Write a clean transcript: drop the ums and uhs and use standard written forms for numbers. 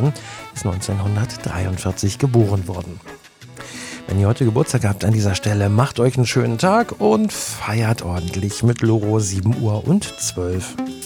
Mann ist 1943 geboren worden. Wenn ihr heute Geburtstag habt an dieser Stelle, macht euch einen schönen Tag und feiert ordentlich mit Loro 7:12 Uhr.